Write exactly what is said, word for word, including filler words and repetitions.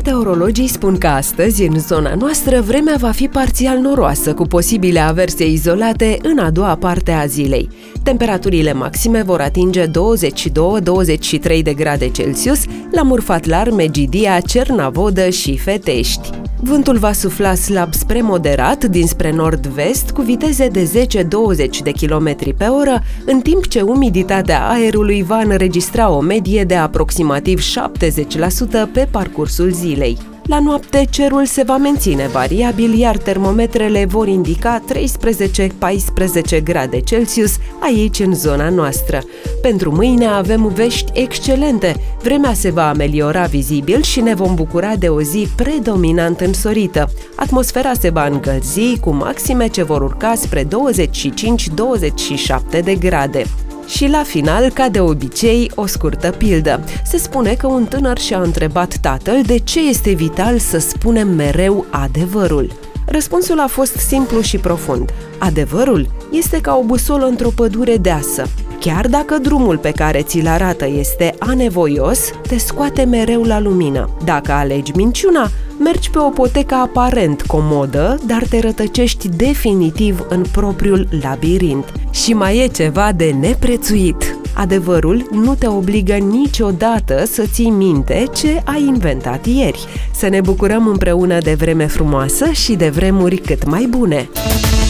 Meteorologii spun că astăzi, în zona noastră, vremea va fi parțial noroasă, cu posibile averse izolate în a doua parte a zilei. Temperaturile maxime vor atinge douăzeci și doi - douăzeci și trei de grade Celsius la Murfatlar, Megidia, Cernavodă și Fetești. Vântul va sufla slab spre moderat dinspre nord-vest cu viteze de zece - douăzeci de kilometri pe oră, în timp ce umiditatea aerului va înregistra o medie de aproximativ șaptezeci la sută pe parcursul zilei. La noapte, cerul se va menține variabil, iar termometrele vor indica treisprezece - paisprezece grade Celsius aici în zona noastră. Pentru mâine avem vești excelente. Vremea se va ameliora vizibil și ne vom bucura de o zi predominant însorită. Atmosfera se va încălzi cu maxime ce vor urca spre douăzeci și cinci - douăzeci și șapte de grade. Și la final, ca de obicei, o scurtă pildă. Se spune că un tânăr și-a întrebat tatăl de ce este vital să spunem mereu adevărul. Răspunsul a fost simplu și profund. Adevărul este ca o busolă într-o pădure deasă. Chiar dacă drumul pe care ți-l arată este anevoios, te scoate mereu la lumină. Dacă alegi minciuna, mergi pe o potecă aparent comodă, dar te rătăcești definitiv în propriul labirint. Și mai e ceva de neprețuit. Adevărul nu te obligă niciodată să ții minte ce ai inventat ieri. Să ne bucurăm împreună de vreme frumoasă și de vremuri cât mai bune!